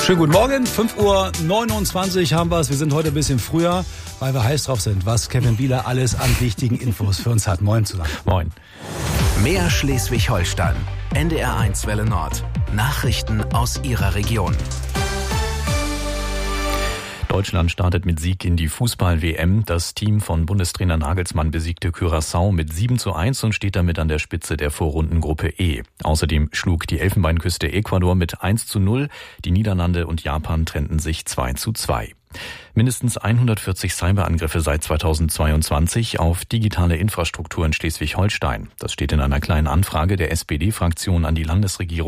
Schönen guten Morgen, 5:29 Uhr haben wir es. Wir sind heute ein bisschen früher, weil wir heiß drauf sind, was Kevin Bieler alles an wichtigen Infos für uns hat. Moin zusammen. Moin. Mehr Schleswig-Holstein. NDR1 Welle Nord. Nachrichten aus Ihrer Region. Deutschland startet mit Sieg in die Fußball-WM. Das Team von Bundestrainer Nagelsmann besiegte Curaçao mit 7:1 und steht damit an der Spitze der Vorrundengruppe E. Außerdem schlug die Elfenbeinküste Ecuador mit 1:0. Die Niederlande und Japan trennten sich 2:2. Mindestens 140 Cyberangriffe seit 2022 auf digitale Infrastruktur in Schleswig-Holstein. Das steht in einer kleinen Anfrage der SPD-Fraktion an die Landesregierung.